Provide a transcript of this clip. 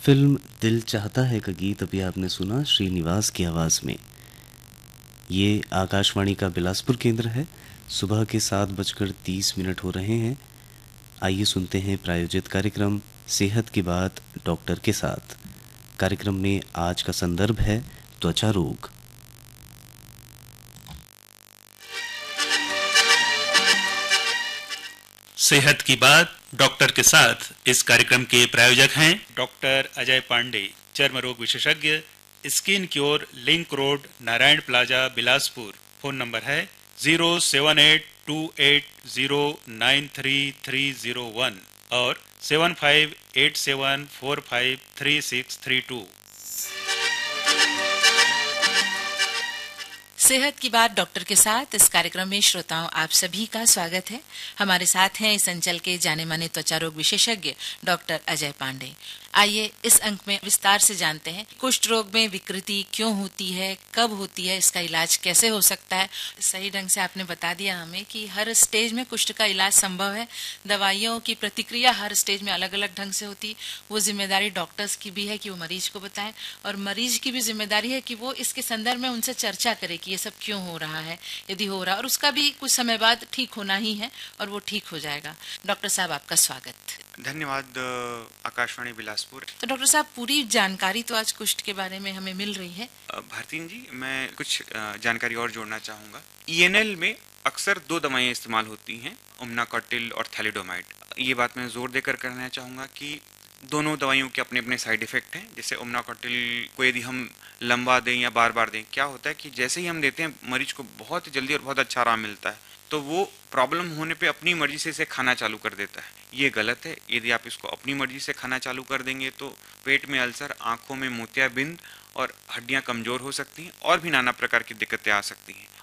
Film दिल चाहता है का गीत अभी आपने सुना श्रीनिवास की आवाज़ में। ये आकाशवाणी का बिलासपुर केंद्र है। सुबह के 7:30 हो रहे हैं। आइए सुनते हैं प्रायोजित कार्यक्रम सेहत की बात डॉक्टर के साथ। कार्यक्रम में आज का संदर्भ है त्वचा रोग। सेहत की बात डॉक्टर के साथ इस कार्यक्रम के प्रायोजक हैं डॉक्टर अजय पांडे, चर्म रोग विशेषज्ञ, skin cure, link road, Narayan plaza, Bilaspur. Phone number है 07828093301 और 7587453632। सेहत की बात डॉक्टर के साथ इस कार्यक्रम में श्रोताओं आप सभी का स्वागत है। हमारे साथ हैं इस अंचल के जाने माने त्वचा रोग विशेषज्ञ डॉक्टर अजय पांडे। आइए इस अंक में विस्तार से जानते हैं कुष्ठ रोग में विकृति क्यों होती है, कब होती है, इसका इलाज कैसे हो सकता है। सही ढंग से आपने बता दिया हमें कि हर स्टेज में कुष्ठ का इलाज संभव है। दवाइयों की प्रतिक्रिया हर स्टेज में अलग अलग ढंग से होती। वो जिम्मेदारी डॉक्टर्स की भी है कि वो मरीज को बताएं, और मरीज की भी जिम्मेदारी है कि वो इसके संदर्भ में उनसे चर्चा करे कि ये सब क्यों हो रहा है, यदि हो रहा, और उसका भी कुछ समय बाद ठीक होना ही है और वो ठीक हो जाएगा। डॉक्टर साहब आपका स्वागत। धन्यवाद आकाशवाणी बिलासपुर। तो डॉक्टर साहब पूरी जानकारी तो आज कुष्ठ के बारे में हमें मिल रही है। भारती जी, मैं कुछ जानकारी और जोड़ना चाहूँगा। ईएनएल में अक्सर 2 दवाएं इस्तेमाल होती हैं, ओमनाकॉटिल और थैलिडोमाइड। ये बात मैं जोर देकर कहना चाहूँगा कि दोनों दवाइयों के अपने अपने साइड इफेक्ट हैं। जैसे ओमनाकॉटिल को यदि हम लंबा दें या बार बार दें, क्या होता है कि जैसे ही हम देते हैं मरीज को बहुत जल्दी और बहुत अच्छा आराम मिलता है, तो वो प्रॉब्लम होने पे अपनी मर्जी से इसे खाना चालू कर देता है। ये गलत है। यदि आप इसको अपनी मर्जी से खाना चालू कर देंगे तो पेट में अल्सर, आंखों में मोतियाबिंद और हड्डियां कमजोर हो सकती हैं और भी नाना प्रकार की दिक्कतें आ सकती हैं।